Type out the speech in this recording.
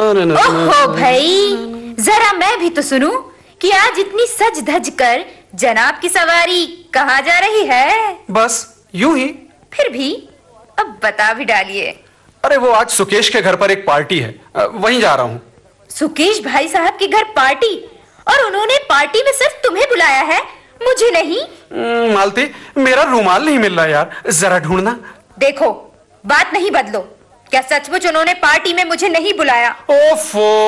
ओहो भाई, जरा मैं भी तो सुनूं कि आज इतनी सज धज कर जनाब की सवारी कहाँ जा रही है? बस यूं ही। फिर भी अब बता भी डालिए। अरे वो आज सुकेश के घर पर एक पार्टी है, वहीं जा रहा हूँ। सुकेश भाई साहब के घर पार्टी? और उन्होंने पार्टी में सिर्फ तुम्हें बुलाया है, मुझे नहीं? मालती, मेरा रुमाल नहीं मिल रहा यार, जरा ढूंढना। देखो, बात नहीं बदलो। क्या सचमुच उन्होंने पार्टी में मुझे नहीं बुलाया? ओफो।